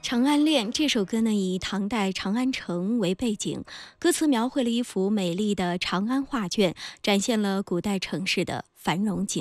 长安恋》这首歌呢，以唐代长安城为背景，歌词描绘了一幅美丽的长安画卷，展现了古代城市的繁荣景